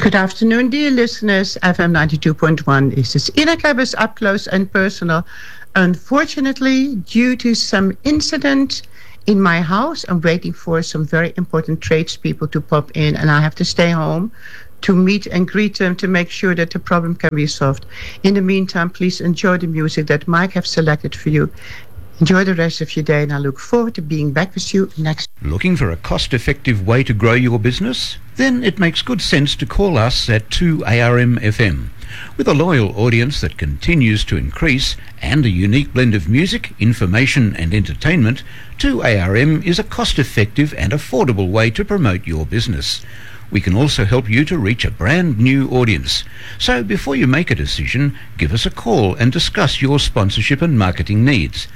Good afternoon, dear listeners. FM 92.1 is this Ina Klebbers up close and personal. Unfortunately, due to some incident in my house, I'm waiting for some very important tradespeople to pop in, and I have to stay home to meet and greet them to make sure that the problem can be solved. In the meantime, please enjoy the music that Mike have selected for you. Enjoy the rest of your day, and I look forward to being back with you next. Looking for a cost-effective way to grow your business? Then it makes good sense to call us at 2ARM FM. With a loyal audience that continues to increase and a unique blend of music, information and entertainment, 2ARM is a cost-effective and affordable way to promote your business. We can also help you to reach a brand new audience. So before you make a decision, give us a call and discuss your sponsorship and marketing needs.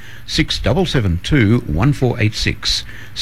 6772 1486.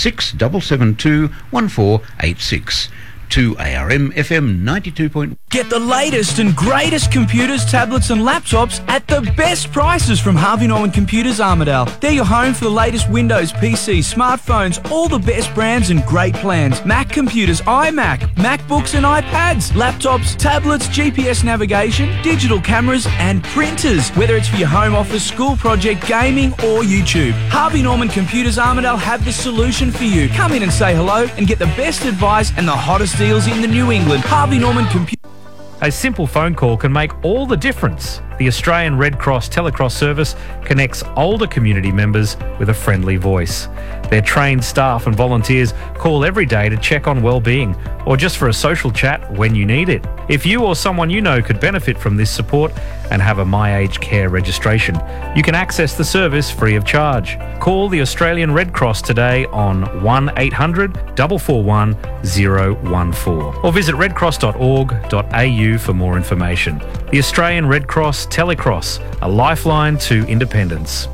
6772 1486. 2ARM FM 92. Get the latest and greatest computers, tablets and laptops at the best prices from Harvey Norman Computers Armidale. They're your home for the latest Windows, PCs, smartphones, all the best brands and great plans. Mac computers, iMac, MacBooks and iPads, laptops, tablets, GPS navigation, digital cameras and printers. Whether it's for your home office, school project, gaming or YouTube, Harvey Norman Computers Armidale have the solution for you. Come in and say hello and get the best advice and the hottest deals in the New England. Harvey Norman Computers. A simple phone call can make all the difference. The Australian Red Cross Telecross service connects older community members with a friendly voice. Their trained staff and volunteers call every day to check on well-being or just for a social chat when you need it. If you or someone you know could benefit from this support and have a My Aged Care registration, you can access the service free of charge. Call the Australian Red Cross today on 1800 441 014 or visit redcross.org.au for more information. The Australian Red Cross Telecross, a lifeline to independence.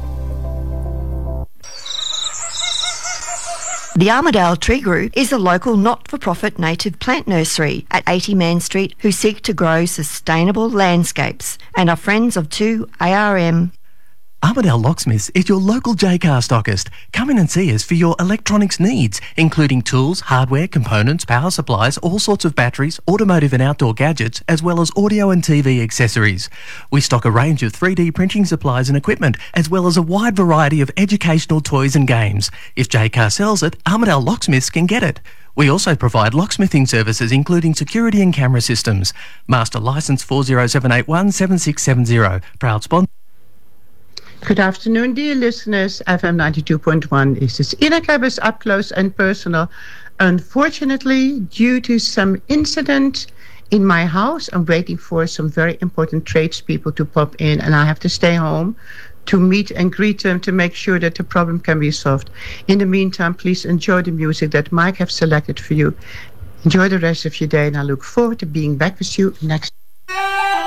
The Armidale Tree Group is a local not-for-profit native plant nursery at 80 Man Street who seek to grow sustainable landscapes and are friends of 2ARM. Armidale Locksmiths is your local Jaycar stockist. Come in and see us for your electronics needs, including tools, hardware, components, power supplies, all sorts of batteries, automotive and outdoor gadgets, as well as audio and TV accessories. We stock a range of 3D printing supplies and equipment, as well as a wide variety of educational toys and games. If Jaycar sells it, Armidale Locksmiths can get it. We also provide locksmithing services including security and camera systems. Master Licence 40781 7670. Proud sponsor. Good afternoon, dear listeners. FM 92.1 is this Ina Klebbers up close and personal. Unfortunately, due to some incident in my house, I'm waiting for some very important tradespeople to pop in, and I have to stay home to meet and greet them to make sure that the problem can be solved. In the meantime, please enjoy the music that Mike have selected for you. Enjoy the rest of your day, and I look forward to being back with you next.